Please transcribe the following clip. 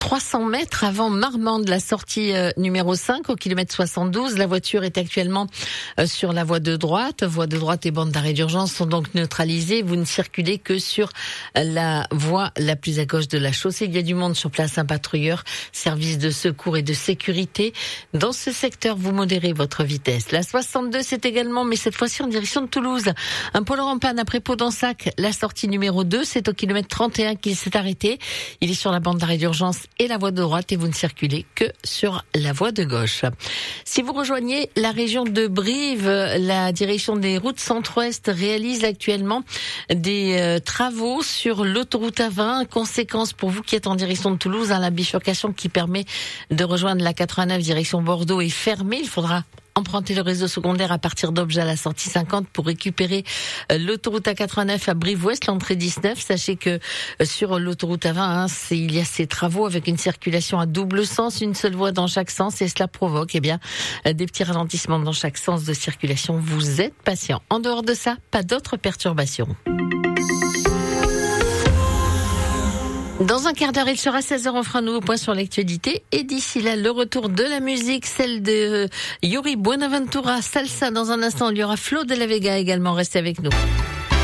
300 mètres avant Marmande, la sortie numéro 5 au kilomètre 72. La voiture est actuellement sur la voie de droite. Voie de droite et bande d'arrêt d'urgence sont donc neutralisées. Vous ne circulez que sur la voie la plus à gauche de la chaussée. Il y a du monde sur place, un patrouilleur, service de secours et de sécurité. Dans ce secteur, vous modérez votre vitesse. La 62, c'est également, mais cette fois-ci en direction de Toulouse. Un pôle en panne après Pau-d'Ensac. La sortie numéro 2, c'est au kilomètre 31 qu'il s'est arrêté. Il est sur la bande d'arrêt d'urgence et la voie de droite et vous ne circulez que sur la voie de gauche. Si vous rejoignez la région de Brive, la direction des routes centre-ouest réalise actuellement des travaux sur l'autoroute A20. Conséquence pour vous qui êtes en direction de Toulouse, la bifurcation qui permet de rejoindre la 89 direction Bordeaux est fermée. Il faudra emprunter le réseau secondaire à partir d'Obj à la sortie 50 pour récupérer l'autoroute A89 à Brive-Ouest, l'entrée 19. Sachez que sur l'autoroute A20, il y a ces travaux avec une circulation à double sens, une seule voie dans chaque sens, et cela provoque des petits ralentissements dans chaque sens de circulation. Vous êtes patient. En dehors de ça, pas d'autres perturbations. Dans un quart d'heure, il sera 16h, on fera un nouveau point sur l'actualité. Et d'ici là, le retour de la musique, celle de Yuri Buenaventura, Salsa. Dans un instant, il y aura Flo de la Vega également. Restez avec nous.